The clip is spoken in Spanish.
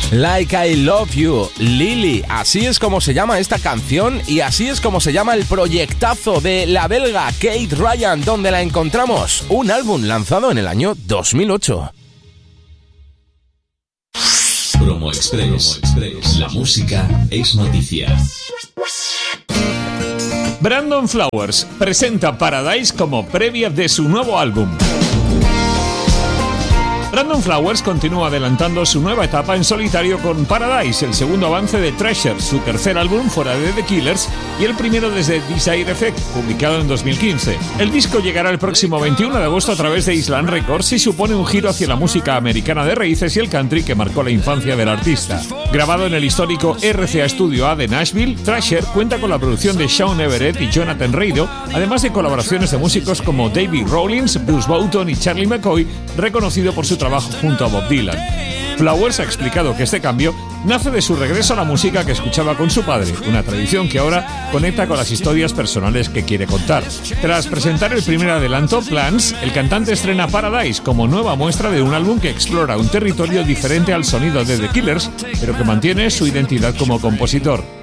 Like I Love You, Lily. Así es como se llama esta canción y así es como se llama el proyectazo de la belga Kate Ryan, donde la encontramos. Un álbum lanzado en el año 2008. Promo Express. La música es noticia. Brandon Flowers presenta Paradise como previa de su nuevo álbum. Brandon Flowers continúa adelantando su nueva etapa en solitario con Paradise, el segundo avance de Treasure, su tercer álbum fuera de The Killers y el primero desde Desire Effect, publicado en 2015. El disco llegará el próximo 21 de agosto a través de Island Records y supone un giro hacia la música americana de raíces y el country que marcó la infancia del artista. Grabado en el histórico RCA Studio A de Nashville, Treasure cuenta con la producción de Sean Everett y Jonathan Raido, además de colaboraciones de músicos como David Rawlings, Bruce Boughton y Charlie McCoy, reconocido por su trabajo junto a Bob Dylan. Flowers ha explicado que este cambio nace de su regreso a la música que escuchaba con su padre, una tradición que ahora conecta con las historias personales que quiere contar. Tras presentar el primer adelanto, Plans, el cantante estrena Paradise como nueva muestra de un álbum que explora un territorio diferente al sonido de The Killers, pero que mantiene su identidad como compositor.